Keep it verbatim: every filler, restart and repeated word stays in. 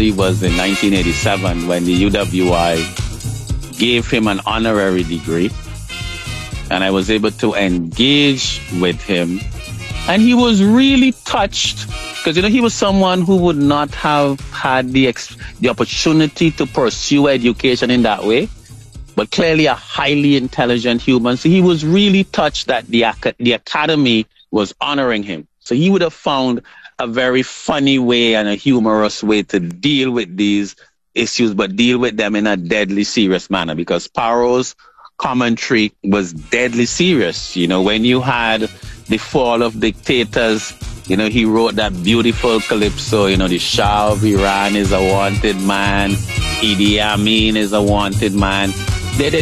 believe was in nineteen eighty-seven, when the U W I gave him an honorary degree. And I was able to engage with him. And he was really touched because, you know, he was someone who would not have had the, ex- the opportunity to pursue education in that way, but clearly a highly intelligent human. So he was really touched that the, ac- the academy was honoring him. So he would have found a very funny way and a humorous way to deal with these issues, but deal with them in a deadly serious manner, because Paro's commentary was deadly serious. You know, when you had the fall of dictators, you know, he wrote that beautiful calypso, you know, the Shah of Iran is a wanted man, Idi Amin is a wanted man. They, they,